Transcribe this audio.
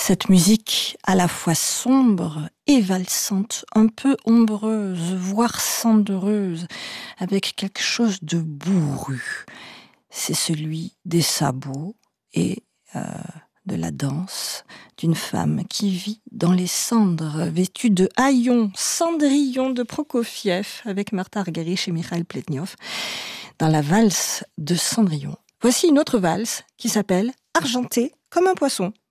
Cette musique à la fois sombre et valsante, un peu ombreuse, voire cendreuse, avec quelque chose de bourru. C'est celui des sabots et de la danse d'une femme qui vit dans les cendres, vêtue de haillons, Cendrillon de Prokofiev, avec Martha Argerich et Mikhail Pletnyov, dans la valse de Cendrillon. Voici une autre valse qui s'appelle Argentée comme un poisson.